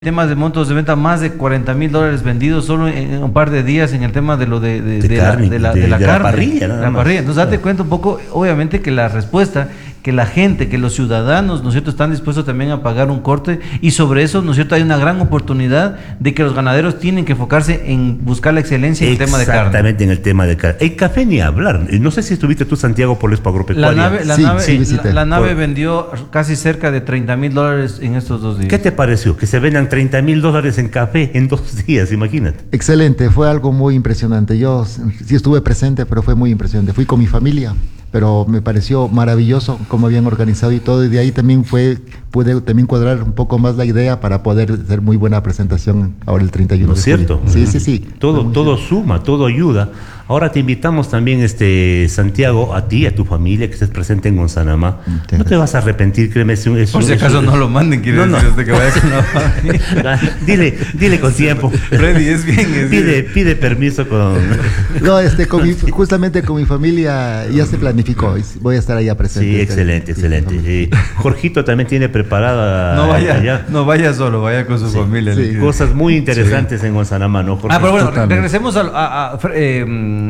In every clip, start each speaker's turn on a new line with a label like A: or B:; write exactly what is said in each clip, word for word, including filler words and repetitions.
A: Temas de montos de venta, más de cuarenta mil dólares vendidos solo en un par de días en el tema de lo de, de,
B: de,
A: de,
B: carne,
A: la, de, la,
B: de,
A: de la
B: de
A: carne,
B: la parrilla, nada
A: la
B: más.
A: parrilla. Entonces date cuenta un poco, obviamente, que la respuesta, que la gente, que los ciudadanos, ¿no es cierto?, están dispuestos también a pagar un corte, y sobre eso, ¿no es cierto?, hay una gran oportunidad de que los ganaderos tienen que enfocarse en buscar la excelencia en el tema de carne.
B: Exactamente, en el tema de carne. El café ni hablar. No sé si estuviste tú, Santiago, por la Expo Agropecuaria.
A: La nave, la
C: Sí,
A: nave,
C: sí,
A: la, la nave
B: Por...
A: vendió casi cerca de treinta mil dólares en estos dos días.
B: ¿Qué te pareció? Que se vendan treinta mil dólares en café en dos días, imagínate.
C: Excelente, fue algo muy impresionante. Yo sí estuve presente, pero fue muy impresionante. Fui con mi familia, pero me pareció maravilloso cómo habían organizado y todo, y de ahí también fue, pude también cuadrar un poco más la idea para poder hacer muy buena presentación ahora el treinta y uno
B: ¿No es
C: de julio.
B: cierto?
C: Sí, sí, sí.
B: Todo, todo suma, todo ayuda. Ahora te invitamos también, este Santiago, a ti, a tu familia, que estés presente en Gonzanamá.
C: Muchas
B: No te vas a arrepentir, créeme. Es un, es
A: Por
B: un,
A: si acaso
B: es un,
A: no lo manden, quiere
B: no, no.
A: decir usted que vaya con la familia.
B: dile, dile con tiempo.
A: Freddy, es bien. Es
B: Pide,
A: bien.
B: pide permiso con...
C: No, este, con mi, justamente con mi familia ya se planificó. Voy a estar allá presente.
B: Sí, excelente,
C: Sí,
B: excelente. Sí. Jorgito también tiene preparada
A: No vaya,
B: allá.
A: no vaya solo, vaya con su
B: Sí,
A: familia.
C: sí.
B: Cosas muy interesantes en Gonzanamá, ¿no, Jorge?
A: Ah, pero bueno,
C: Totalmente.
A: regresemos a, a- a- eh,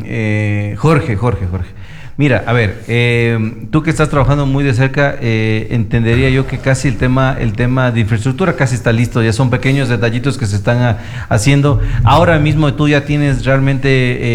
A: eh, Jorge, Jorge, Jorge. Mira, a ver, eh, tú que estás trabajando muy de cerca, eh, entendería yo que casi el tema, el tema de infraestructura casi está listo, ya son pequeños detallitos que se están a- haciendo. Ahora mismo tú ya tienes realmente,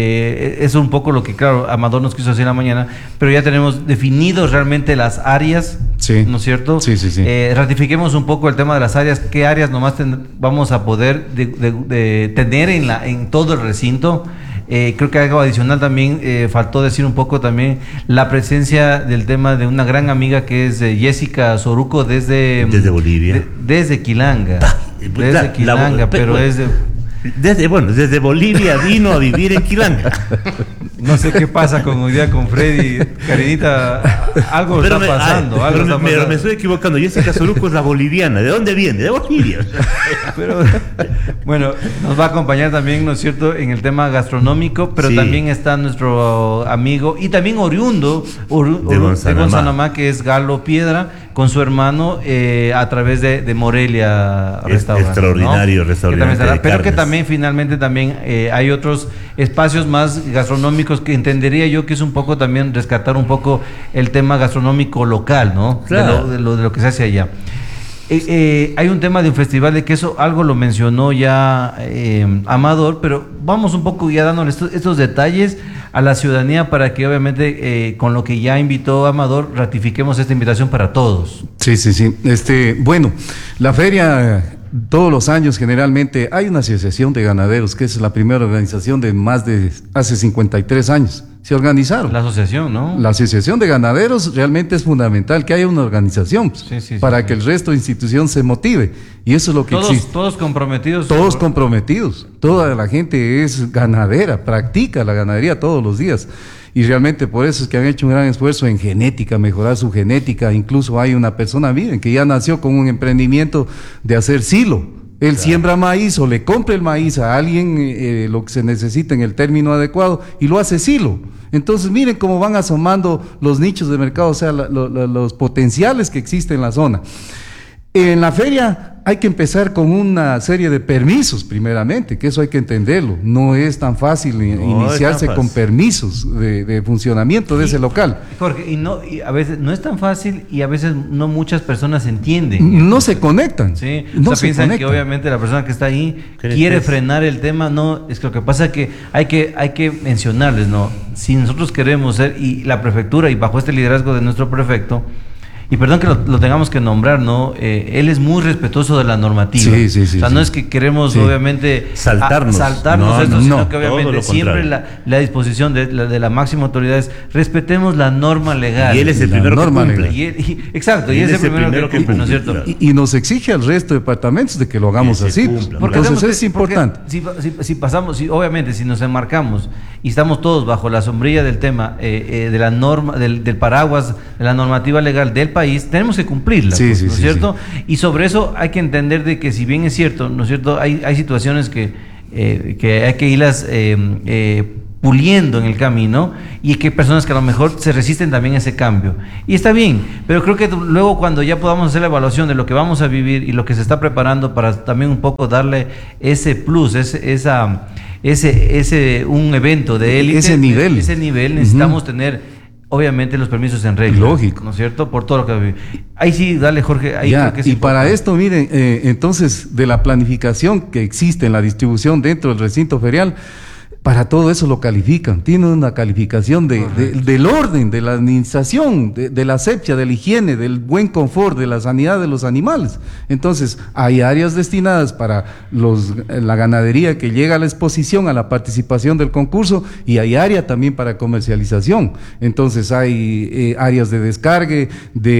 A: eh, es un poco lo que, claro, Amador nos quiso decir en la mañana, pero ya tenemos definidos realmente las áreas,
D: Sí.
A: ¿no es cierto?
D: Sí, sí, sí.
A: Eh, ratifiquemos un poco el tema de las áreas, qué áreas nomás ten- vamos a poder de- de- de tener en, la, en todo el recinto. Eh, creo que algo adicional también, eh, faltó decir un poco también la presencia del tema de una gran amiga que es eh, Jessica Soruco desde...
B: Desde Bolivia.
A: de- desde Quilanga.
B: pues,
A: Desde
B: la-
A: Quilanga,
B: la-
A: pero
B: pero-
A: es de...
B: Desde, bueno, desde Bolivia vino a vivir en Quilanga.
A: No sé qué pasa con hoy día con Freddy. Carinita, algo
B: Pero
A: está
B: me,
A: pasando.
B: ay,
A: algo
B: pero
A: está
B: me, me-
A: pasando.
B: me estoy equivocando. Jessica Soruco es la boliviana. ¿De dónde viene? De Bolivia.
A: Pero bueno, nos va a acompañar también, ¿no es cierto?, en el tema gastronómico, pero
B: Sí.
A: también está nuestro amigo y también oriundo oru-
B: De
A: oru-
B: Gonzanamá.
A: de Gonzanamá, que es Galo Piedra, con su hermano, eh, a través de, de Morelia
B: Es-
A: Restaurante.
B: extraordinario
A: ¿no?
B: restaurante
A: Que también estará,
B: de
A: pero que
B: carnes.
A: también finalmente también eh, hay otros espacios más gastronómicos que entendería yo que es un poco también rescatar un poco el tema gastronómico local, ¿no?
B: Claro.
A: De, lo, de, lo, de lo que se hace allá. Eh, eh, hay un tema de un festival de queso, algo lo mencionó ya eh, Amador, pero vamos un poco ya dándole estos, estos detalles a la ciudadanía para que obviamente eh, con lo que ya invitó Amador ratifiquemos esta invitación para todos.
D: Sí, sí, sí. Este, bueno, la feria todos los años generalmente hay una asociación de ganaderos que es la primera organización de más de hace cincuenta y tres años. Se organizaron.
A: La asociación, ¿no?
D: La asociación de ganaderos realmente es fundamental que haya una organización pues,
A: Sí, sí, sí,
D: para
A: sí.
D: que el resto de institución se motive. Y eso es lo que
A: Todos,
D: existe.
A: todos comprometidos.
D: Todos comprometidos, toda la gente es ganadera, practica la ganadería todos los días y realmente por eso es que han hecho un gran esfuerzo en genética, mejorar su genética. Incluso hay una persona, miren, que ya nació con un emprendimiento de hacer silo. Él claro. siembra maíz o le compra el maíz a alguien, eh, lo que se necesita en el término adecuado, y lo hace silo. Entonces miren cómo van asomando los nichos de mercado, o sea, la, lo, la, los potenciales que existen en la zona. En la feria hay que empezar con una serie de permisos primeramente, que eso hay que entenderlo. No es tan fácil no iniciarse tan fácil. con permisos de, de funcionamiento de y, ese local.
A: Jorge, y no, y a veces no es tan fácil y a veces no muchas personas entienden.
D: No se conectan.
A: Sí,
D: no
A: o sea,
D: se
A: piensan
D: conectan.
A: que obviamente la persona que está ahí quiere frenar el tema. No, es que lo que pasa es que hay que, hay que mencionarles, ¿no? Si nosotros queremos ser, y la prefectura, y bajo este liderazgo de nuestro prefecto, y perdón que lo, lo tengamos que nombrar, ¿no? Eh, él es muy respetuoso de la normativa.
D: Sí, sí, sí.
A: O sea,
D: sí.
A: no es que queremos, sí. obviamente,
B: saltarnos,
A: a, saltarnos
B: no,
A: esto,
B: no,
A: sino
B: no,
A: que obviamente siempre la, la disposición de la, de la máxima autoridad es respetemos la norma legal.
B: Y él es el
D: la
B: primero
D: norma
B: que cumple.
A: Y él, y, exacto, y,
B: y
A: él
B: él
A: es el primero, primero que, que cumple, ¿no es cierto?
B: Claro.
D: Y, y nos exige al resto de departamentos de que lo hagamos así.
B: Cumpla,
A: porque
D: Entonces
A: que,
D: es importante.
A: Si, si, si pasamos, si, obviamente, si nos enmarcamos y estamos todos bajo la sombrilla del tema, eh, eh, de la norma, del, del paraguas, de la normativa legal del país, tenemos que cumplirla,
D: sí,
A: pues,
D: sí,
A: ¿no es
D: sí,
A: cierto?
D: Sí.
A: Y sobre eso hay que entender de que si bien es cierto, ¿no es cierto? Hay, hay situaciones que, eh, que hay que irlas eh, eh, puliendo en el camino, y que hay personas que a lo mejor se resisten también a ese cambio. Y está bien, pero creo que luego cuando ya podamos hacer la evaluación de lo que vamos a vivir y lo que se está preparando para también un poco darle ese plus, ese, esa, ese, ese, un evento de élite,
D: ese nivel,
A: ese nivel necesitamos uh-huh. tener obviamente los permisos en regla.
D: Lógico.
A: ¿No es cierto? Por todo lo que... Ahí sí, dale Jorge. Ahí
D: ya,
A: creo que es
D: y
A: importante.
D: para esto, miren, eh, entonces, de la planificación que existe en la distribución dentro del recinto ferial, para todo eso lo califican, tienen una calificación de, de, del orden, de la administración, de, de la asepsia, de la higiene, del buen confort, de la sanidad de los animales. Entonces, hay áreas destinadas para los, la ganadería que llega a la exposición, a la participación del concurso, y hay área también para comercialización. Entonces, hay eh, áreas de descargue,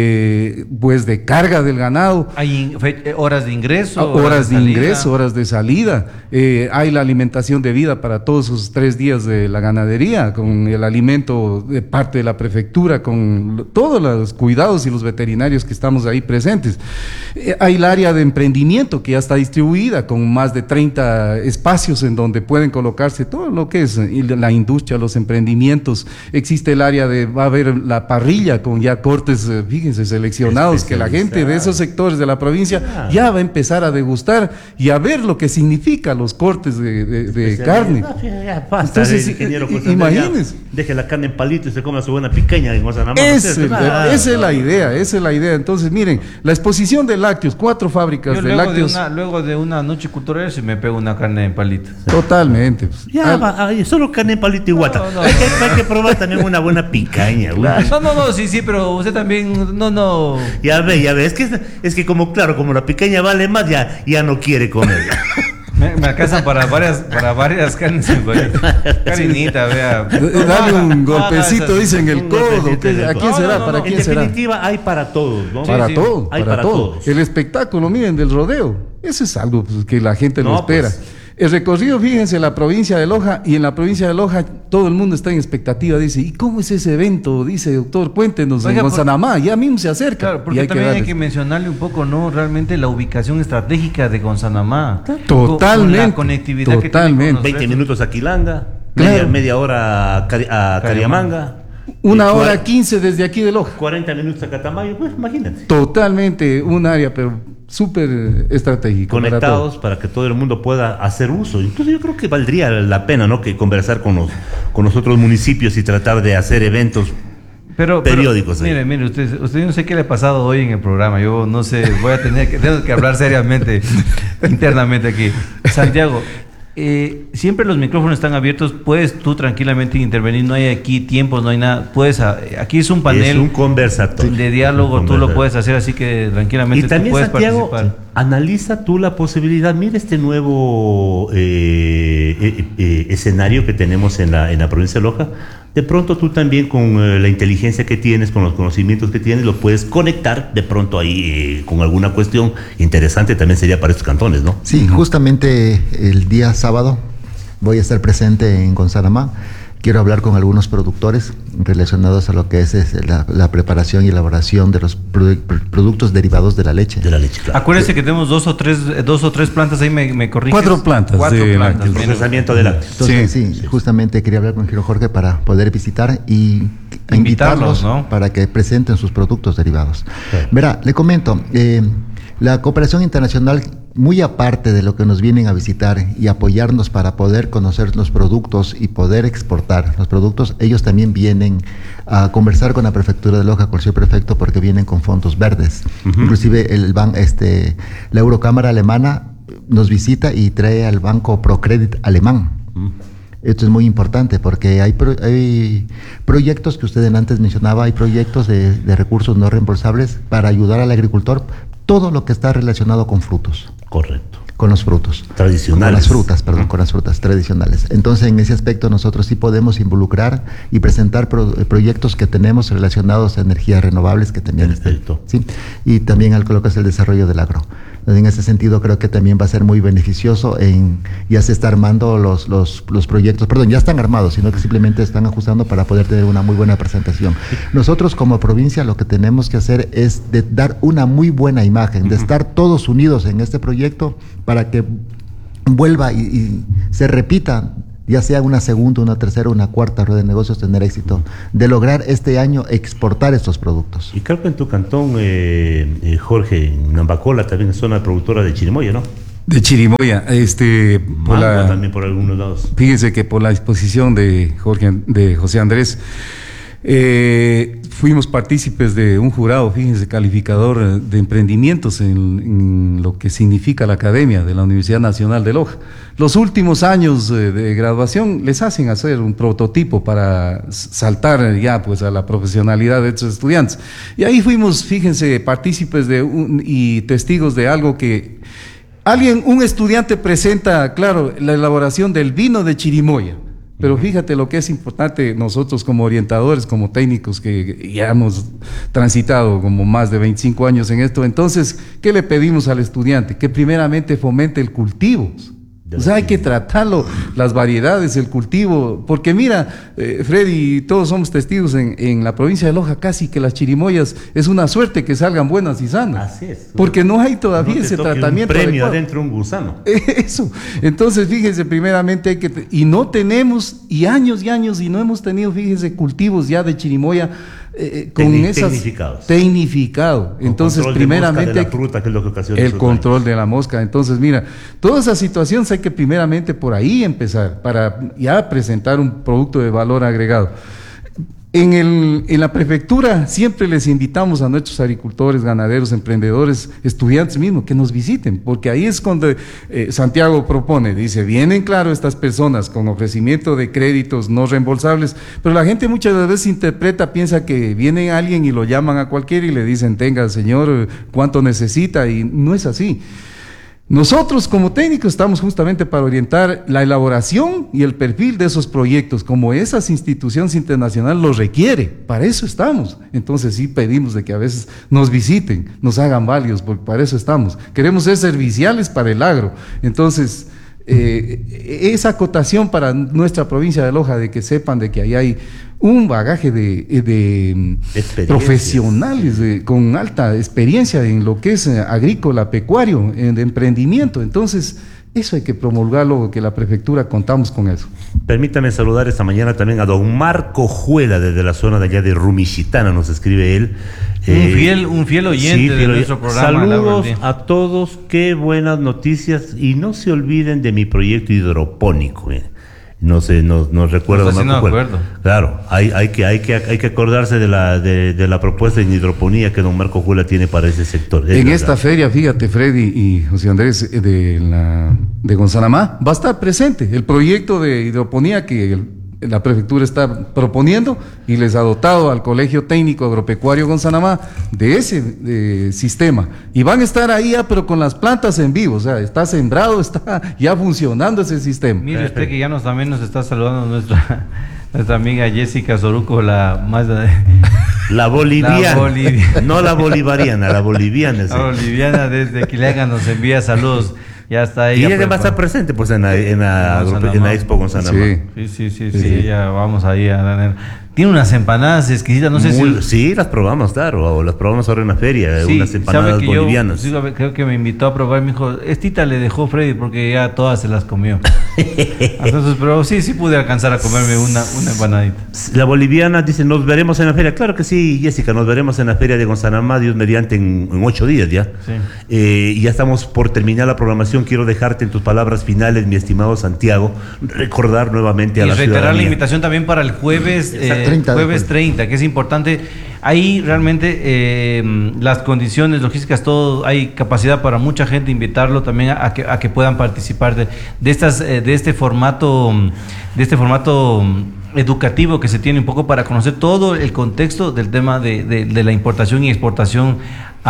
D: de, pues, de carga del ganado.
A: Hay fe, horas de ingreso.
D: Horas, horas de, de ingreso, horas de salida. Eh, hay la alimentación debida para todos sus tres días de la ganadería, con el alimento de parte de la prefectura, con todos los cuidados y los veterinarios que estamos ahí presentes. Eh, hay el área de emprendimiento que ya está distribuida con más de treinta espacios en donde pueden colocarse todo lo que es la industria, los emprendimientos. Existe el área de, va a haber la parrilla con ya cortes, fíjense, seleccionados, que la gente de esos sectores de la provincia ah. ya va a empezar a degustar y a ver lo que significa los cortes de, de, de carne.
B: Ya basta. Entonces,
D: ingeniero imagínense.
B: Deje la carne en palito y se come su buena picaña en Guasanamá.
D: Esa es la idea, esa es la idea. Entonces, miren, la exposición de lácteos, cuatro fábricas
A: Yo
D: de
A: luego
D: lácteos.
A: De una, luego de una noche cultural se me pega una carne en palito.
D: Totalmente. Pues.
B: Ya, Al... va, solo carne en palito y guata. No, no, hay, que, hay que probar también una buena picaña.
A: Claro. No, no, no, sí, sí, pero usted también, no, no.
B: Ya ve, ya ve, es que, es que como, claro, como la picaña vale más, ya, ya no quiere comer.
A: Me, me alcanzan para varias, para varias carnes en palito. Carinita, vea.
D: Dale un golpecito, dicen el codo. ¿A quién será? ¿Para quién será?
B: En definitiva, hay para todos, ¿no?
D: Para
A: sí, sí.
D: todo,
B: hay
D: para,
B: para
D: todo.
B: todos.
D: El espectáculo, miren, del rodeo. Eso es algo pues, que la gente no, lo espera.
B: Pues.
D: El recorrido, fíjense, la provincia de Loja, y en la provincia de Loja todo el mundo está en expectativa, dice, ¿y cómo es ese evento? Dice, doctor, cuéntenos, Oiga, en Gonzanamá, ya mismo se acerca.
A: Claro, porque hay también que hay que mencionarle un poco, ¿no? Realmente la ubicación estratégica de Gonzanamá.
D: Totalmente.
A: Con la conectividad
D: totalmente.
A: que tiene con
B: veinte minutos a Quilanga,
D: claro.
B: media, media hora a, Cari a Cariamanga.
D: Una hora quince desde aquí de Loja.
B: cuarenta minutos a Catamayo, pues imagínate.
D: Totalmente, un área, pero súper estratégico.
B: Conectados para, para que todo el mundo pueda hacer uso. Entonces yo creo que valdría la pena, ¿no?, que conversar con los, con los otros municipios y tratar de hacer eventos
A: pero,
B: periódicos.
A: Pero, mire, mire, usted, usted no sé qué le ha pasado hoy en el programa. Yo no sé, voy a tener que, tengo que hablar seriamente, internamente aquí. Santiago, eh, siempre los micrófonos están abiertos, puedes tú tranquilamente intervenir, no hay aquí tiempos, no hay nada, puedes, aquí es un panel,
B: es un conversatorio
A: de diálogo, tú lo puedes hacer, así que tranquilamente
B: y también,
A: tú puedes
B: Santiago,
A: participar.
B: Analiza tú la posibilidad, mira este nuevo eh, eh, eh, escenario que tenemos en la, en la provincia de Loja. De pronto tú también con eh, la inteligencia que tienes, con los conocimientos que tienes, lo puedes conectar de pronto ahí eh, con alguna cuestión interesante también sería para estos cantones, ¿no?
C: Sí, justamente el día sábado voy a estar presente en Gonzanamá. Quiero hablar con algunos productores relacionados a lo que es, es la, la preparación y elaboración de los produ productos derivados de la leche.
B: De la leche, claro.
A: Acuérdense que tenemos dos o tres, dos o tres plantas, ahí me, me corriges.
D: Cuatro plantas.
A: Cuatro
D: de
A: plantas.
B: Procesamiento de lácteos.
C: Entonces, sí, sí, justamente quería hablar con Giro Jorge para poder visitar y
A: invitarlos,
C: invitarlos,
A: ¿no?,
C: para que presenten sus productos derivados.
B: Sí.
C: Verá, le comento, eh, la cooperación internacional, muy aparte de lo que nos vienen a visitar y apoyarnos para poder conocer los productos y poder exportar los productos, ellos también vienen a conversar con la prefectura de Loja, con el señor prefecto, porque vienen con fondos verdes. Uh-huh. Inclusive el ban, este, la Eurocámara alemana nos visita y trae al banco Procredit alemán. Uh-huh. Esto es muy importante porque hay, pro, hay proyectos que usted antes mencionaba, hay proyectos de, de recursos no reembolsables para ayudar al agricultor, todo lo que está relacionado con frutos.
B: Correcto.
C: Con los frutos.
B: Tradicionales.
C: Con las frutas, perdón, uh-huh. con las frutas tradicionales. Entonces, en ese aspecto nosotros sí podemos involucrar y presentar pro, proyectos que tenemos relacionados a energías renovables que también están, ¿sí? Y también al lo que es el desarrollo del agro. En ese sentido creo que también va a ser muy beneficioso. En, ya se está armando los, los, los proyectos, perdón, ya están armados, sino que simplemente están ajustando para poder tener una muy buena presentación. Nosotros como provincia lo que tenemos que hacer es de dar una muy buena imagen, de estar todos unidos en este proyecto para que vuelva y, y se repita ya sea una segunda, una tercera, una cuarta rueda de negocios, tener éxito, de lograr este año exportar estos productos.
B: Y creo que en tu cantón, eh, eh, Jorge, en Nambacola también es zona productora de chirimoya, ¿no?
D: De chirimoya, este, por
B: Mango
D: la,
B: también por algunos lados.
D: fíjense que por la exposición de Jorge, de José Andrés, eh, fuimos partícipes de un jurado, fíjense, calificador de emprendimientos en, en lo que significa la academia de la Universidad Nacional de Loja. Los últimos años de, de graduación les hacen hacer un prototipo para saltar ya pues a la profesionalidad de estos estudiantes. Y ahí fuimos, fíjense, partícipes de un, y testigos de algo que alguien, un estudiante presenta, claro, la elaboración del vino de chirimoya. Pero fíjate lo que es importante nosotros como orientadores, como técnicos que ya hemos transitado como más de veinticinco años en esto. Entonces, ¿qué le pedimos al estudiante? Que primeramente fomente el cultivo. O sea, hay que tratarlo, las variedades, el cultivo, porque mira, eh, Freddy, todos somos testigos en, en la provincia de Loja, casi que las chirimoyas es una suerte que salgan buenas y sanas.
B: Así es.
D: Porque no hay todavía
B: no te
D: ese
B: toque
D: tratamiento
B: un premio
D: adecuado.
B: adentro un gusano.
D: Eso. Entonces, fíjense, primeramente hay que... Y no tenemos, y años y años, y no hemos tenido, fíjense, cultivos ya de chirimoya eh, con
B: Tecni-
D: esas...
B: tecnificados.
D: Tecnificado.
B: Con
D: Entonces,
B: control de
D: primeramente...
B: mosca de la fruta, que es lo que ocasiona
D: el
B: esos
D: control de la mosca. Entonces, mira, toda esa situación hay que primeramente por ahí empezar, para ya presentar un producto de valor agregado. En, el, en la prefectura siempre les invitamos a nuestros agricultores, ganaderos, emprendedores, estudiantes mismos que nos visiten, porque ahí es cuando eh, Santiago propone, dice, vienen claro estas personas con ofrecimiento de créditos no reembolsables, pero la gente muchas veces interpreta, piensa que viene alguien y lo llaman a cualquiera y le dicen, tenga señor, ¿cuánto necesita? Y no es así. Nosotros como técnicos estamos justamente para orientar la elaboración y el perfil de esos proyectos, como esas instituciones internacionales lo requiere, para eso estamos. Entonces sí pedimos de que a veces nos visiten, nos hagan válidos, porque para eso estamos. Queremos ser serviciales para el agro. Entonces, eh, esa acotación para nuestra provincia de Loja, de que sepan de que ahí hay un bagaje de, de profesionales de, con alta experiencia en lo que es agrícola, pecuario, en, de emprendimiento. Entonces, eso hay que promulgarlo, que la prefectura contamos con eso.
B: Permítame saludar esta mañana también a don Marco Juela, desde la zona de allá de Rumichitana, nos escribe él.
A: Un, eh, fiel, un fiel oyente sí, de fiel nuestro programa.
B: Saludos a todos, qué buenas noticias, y no se olviden de mi proyecto hidropónico. Eh. No sé, nos, nos recuerda.
A: No, no acuerdo.
B: Claro, hay, hay, que, hay, que, hay que acordarse de la, de, de la propuesta en hidroponía que don Marco Juela tiene para ese sector. Es
D: en
B: verdad.
D: Esta feria, fíjate, Freddy y José Andrés, de, la, de Gonzanamá, va a estar presente el proyecto de hidroponía que el, la prefectura está proponiendo y les ha dotado al Colegio Técnico Agropecuario Gonzanamá de ese de, sistema. Y van a estar ahí ya, pero con las plantas en vivo, o sea, está sembrado, está ya funcionando ese sistema.
A: Mire usted que ya nos también nos está saludando nuestra, nuestra amiga Jessica Soruco, la más...
B: La boliviana,
A: la boliviana.
B: No la bolivariana, la boliviana. Sí.
A: La boliviana desde Quilega nos envía saludos. Ya está ella.
B: Y ella va a estar presente pues en la, en la, en la Expo Gonzanamá.
A: Sí, sí, sí, sí, sí, sí. Ella, vamos ahí a... Tiene unas empanadas exquisitas, no sé
B: Muy,
A: si...
B: Sí, las probamos, claro, o las probamos ahora en la feria, sí, unas empanadas bolivianas.
A: Yo, sí, creo que me invitó a probar, me dijo, estita le dejó Freddy porque ya todas se las comió. Entonces, pero sí, sí pude alcanzar a comerme una, una empanadita.
B: La boliviana dice, nos veremos en la feria. Claro que sí, Jessica, nos veremos en la feria de Gonzanamá, Dios mediante, en, en ocho días ya.
A: Sí.
B: Eh, y ya estamos por terminar la programación. Quiero dejarte en tus palabras finales, mi estimado Santiago, recordar nuevamente a
A: y
B: la ciudadanía. Y
A: reiterar la invitación también para el jueves... Eh, treinta, jueves treinta, que es importante. Ahí realmente eh, las condiciones logísticas, todo, hay capacidad para mucha gente, invitarlo también a, a, que, a que puedan participar de, de estas eh, de este formato de este formato educativo que se tiene un poco para conocer todo el contexto del tema de, de, de la importación y exportación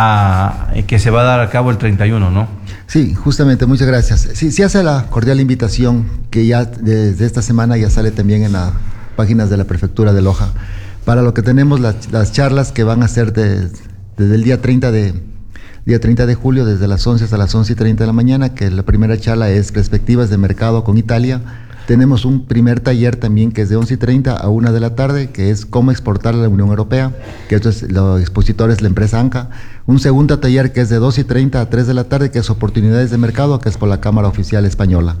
A: a, que se va a dar a cabo el treinta y uno, ¿no?
C: Sí, justamente, muchas gracias. Sí, sí hace la cordial invitación que ya desde esta semana ya sale también en las páginas de la Prefectura de Loja, para lo que tenemos las, las charlas que van a ser de, desde el día treinta de, día treinta de julio, desde las once hasta las once y treinta de la mañana, que la primera charla es Perspectivas de Mercado con Italia. Tenemos un primer taller también que es de once y treinta a una de la tarde, que es cómo exportar a la Unión Europea, que esto es, los expositores, la empresa ANCA. Un segundo taller que es de dos y treinta a tres de la tarde, que es Oportunidades de Mercado, que es por la Cámara Oficial Española.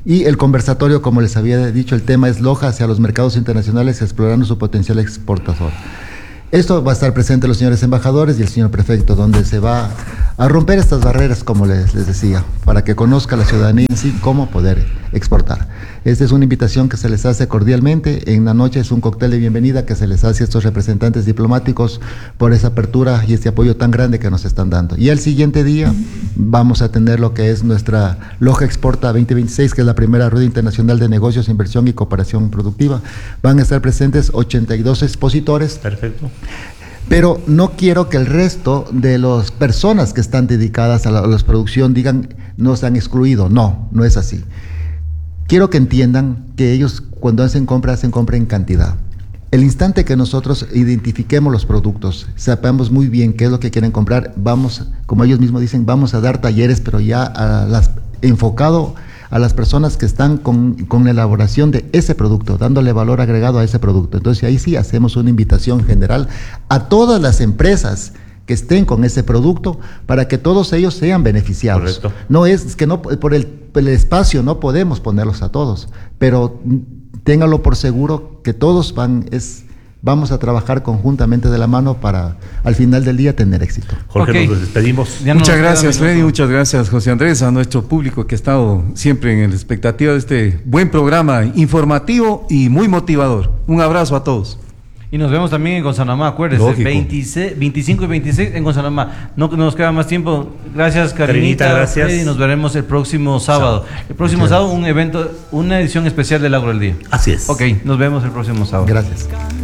C: Y el conversatorio, como les había dicho, el tema es Loja hacia los mercados internacionales, explorando su potencial exportador. Esto va a estar presente los señores embajadores y el señor prefecto, donde se va a romper estas barreras, como les, les decía, para que conozca la ciudadanía en sí cómo poder exportar. Esta es una invitación que se les hace cordialmente. En la noche es un cóctel de bienvenida que se les hace a estos representantes diplomáticos por esa apertura y este apoyo tan grande que nos están dando. Y al siguiente día vamos a tener lo que es nuestra Loja Exporta veinte veintiséis, que es la primera rueda internacional de negocios, inversión y cooperación productiva. Van a estar presentes ochenta y dos expositores.
B: Perfecto.
C: Pero no quiero que el resto de las personas que están dedicadas a la, a la producción digan no se han excluido. No, no es así. Quiero que entiendan que ellos cuando hacen compra, hacen compra en cantidad. El instante que nosotros identifiquemos los productos, sepamos muy bien qué es lo que quieren comprar, vamos, como ellos mismos dicen, vamos a dar talleres, pero ya a las, enfocado a las personas que están con, con la elaboración de ese producto, dándole valor agregado a ese producto. Entonces ahí sí hacemos una invitación general a todas las empresas que estén con ese producto para que todos ellos sean beneficiados.
B: Correcto. No
C: es, es que no por el, por el espacio no podemos ponerlos a todos, pero téngalo por seguro que todos van es vamos a trabajar conjuntamente de la mano para al final del día tener éxito.
B: Jorge, okay. Nos despedimos.
D: Ya muchas gracias, Freddy, muchas gracias, José Andrés, a nuestro público que ha estado siempre en la expectativa de este buen programa informativo y muy motivador. Un abrazo a todos.
A: Y nos vemos también en Gonzanamá, acuérdense, veintiséis, veinticinco y veintiséis en Gonzanamá. No nos queda más tiempo. Gracias, Karinita.
B: Gracias.
A: Y nos veremos el próximo sábado. El próximo Muchas sábado, un evento, una edición especial del Agro del Día.
B: Así es.
A: Ok, nos vemos el próximo sábado.
C: Gracias.